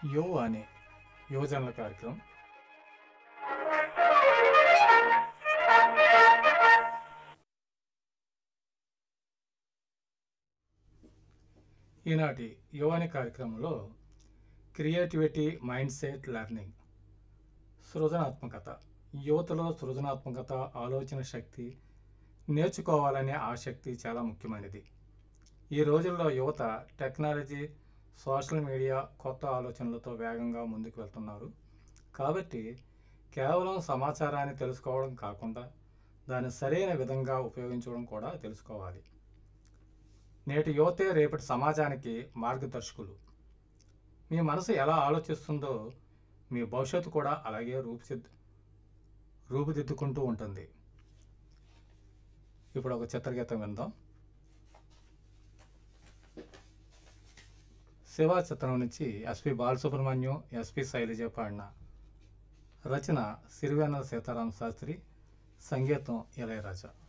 యువ అనే యువజనుల కార్యక్రమం ఈనాటి యువ అనే కార్యక్రమంలో క్రియేటివిటీ మైండ్ సెట్ లెర్నింగ్ సృజనాత్మకత. యువతలో సృజనాత్మకత, ఆలోచన శక్తి, నేర్చుకోవాలనే ఆసక్తి చాలా ముఖ్యమైనది. ఈ రోజుల్లో యువత టెక్నాలజీ, సోషల్ మీడియా, కొత్త ఆలోచనలతో వేగంగా ముందుకు వెళ్తున్నారు. కాబట్టి కేవలం సమాచారాన్ని తెలుసుకోవడం కాకుండా దాన్ని సరైన విధంగా ఉపయోగించడం కూడా తెలుసుకోవాలి. నేటి యువతే రేపటి సమాజానికి మార్గదర్శకులు. మీ మనసు ఎలా ఆలోచిస్తుందో మీ భవిష్యత్తు కూడా అలాగే రూపుదిద్దుకుంటూ ఉంటుంది. ఇప్పుడు ఒక చిత్రగీతం విందాం. శివ చిత్రం నుంచి ఎస్పి బాలసుబ్రహ్మణ్యం, ఎస్పి శైలజ పాడిన రచన సిరివెన్నెల సీతారామ శాస్త్రి, సంగీతం ఇళయరాజా.